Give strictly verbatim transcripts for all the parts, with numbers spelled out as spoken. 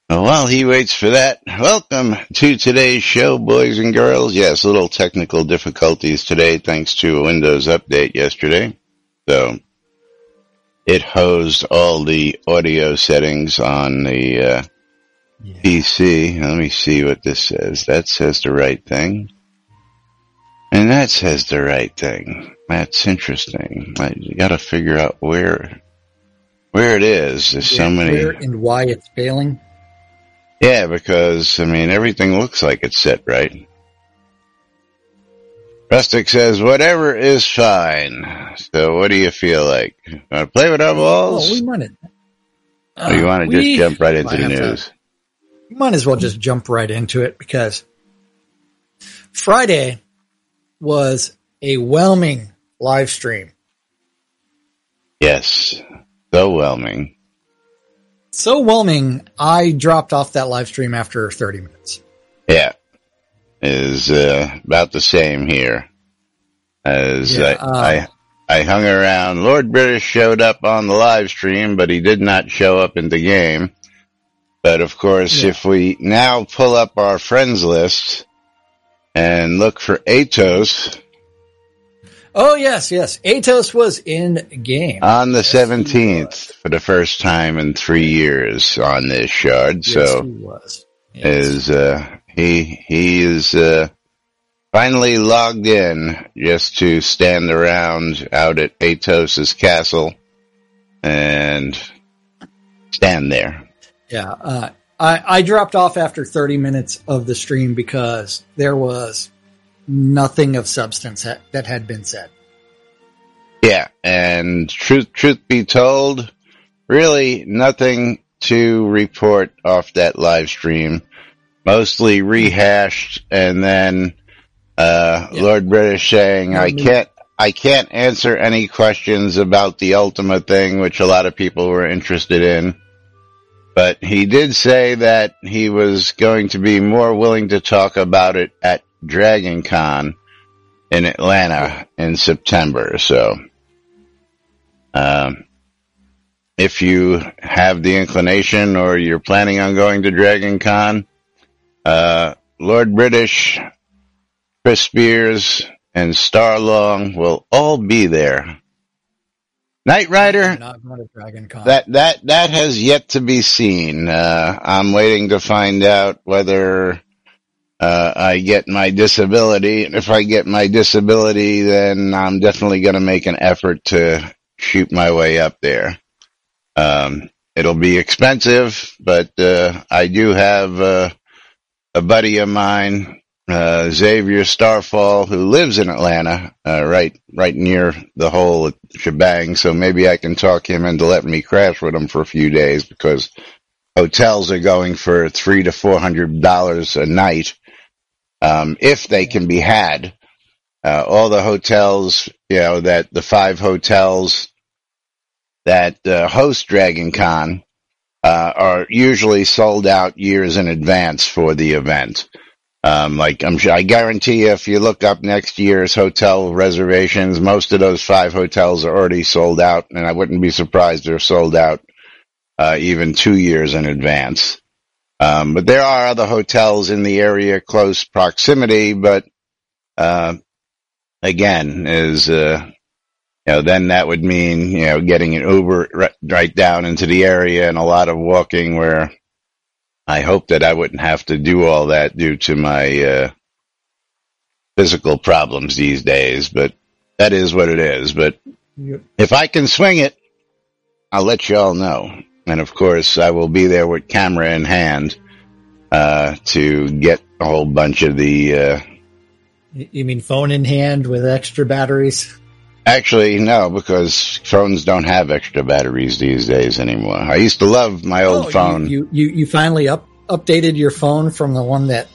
While he waits for that, welcome to today's show, boys and girls. Yes, little technical difficulties today thanks to a Windows update yesterday. So it hosed all the audio settings on the uh, yeah. P C. Let me see what this says. That says the right thing. And that says the right thing. That's interesting. I, you got to figure out where where it is. There's where, so many. Where and why it's failing. Yeah, because, I mean, everything looks like it's set right. Rustic says, whatever is fine. So what do you feel like? Want to play with our balls? Oh, we might have, uh, or you want to just we, jump right into the news? To, we might as well just jump right into it because Friday was a whelming live stream. Yes, so whelming. So whelming, I dropped off that live stream after thirty minutes. Yeah. Is uh, about the same here. As yeah, I, um, I I hung around. Lord British showed up on the live stream, but he did not show up in the game. But of course, yeah. if we now pull up our friends list and look for Atos. Oh, yes, yes. Atos was in game. On the yes, seventeenth for the first time in three years on this shard. Yes, so he was. Yes. Is, uh, he, he is, uh, finally logged in just to stand around out at Atos's castle and stand there. Yeah. Uh, I, I dropped off after thirty minutes of the stream because there was nothing of substance that, that had been said. Yeah, and truth truth be told, really nothing to report off that live stream. Mostly rehashed, and then uh yeah. Lord British saying, mm-hmm. I can't I can't answer any questions about the Ultima thing, which a lot of people were interested in. But he did say that he was going to be more willing to talk about it at Dragon Con in Atlanta in September. So, um, if you have the inclination or you're planning on going to Dragon Con, uh, Lord British, Chris Spears, and Starlong will all be there. Knight Rider, not going to Dragon Con. that, that, that has yet to be seen. Uh, I'm waiting to find out whether Uh, I get my disability. And if I get my disability, then I'm definitely going to make an effort to shoot my way up there. Um, it'll be expensive, but, uh, I do have, uh, a buddy of mine, uh, Xavier Starfall, who lives in Atlanta, uh, right, right near the whole shebang. So maybe I can talk him into letting me crash with him for a few days because hotels are going for three to four hundred dollars a night. Um, if they can be had, uh, all the hotels, you know, that the five hotels that uh, host Dragon Con, uh, are usually sold out years in advance for the event. Um, like I'm sure, I guarantee you, if you look up next year's hotel reservations, most of those five hotels are already sold out, and I wouldn't be surprised they're sold out, uh, even two years in advance. Um, but there are other hotels in the area, close proximity, but, uh, again, is, uh, you know, then that would mean, you know, getting an Uber right, right down into the area and a lot of walking where I hope that I wouldn't have to do all that due to my, uh, physical problems these days, but that is what it is. But yep. If I can swing it, I'll let you all know. And of course, I will be there with camera in hand, uh, to get a whole bunch of the, uh, you mean phone in hand with extra batteries? Actually, no, because phones don't have extra batteries these days anymore. I used to love my old oh, phone. You, you, you finally up, updated your phone from the one that,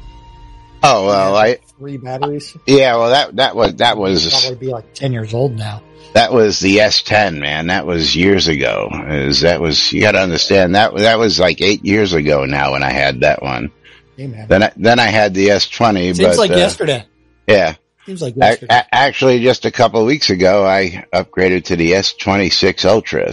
oh, well, I, three batteries? Yeah, well, that, that was, that was, it'd probably be like ten years old now. That was the S ten, man. That was years ago. Is that was you got to understand that that was like eight years ago now when I had that one. Hey, man. Then I, then I had the S twenty. Seems but, like uh, yesterday. Yeah. Seems like yesterday. A- a- actually, just a couple of weeks ago, I upgraded to the S twenty-six Ultra.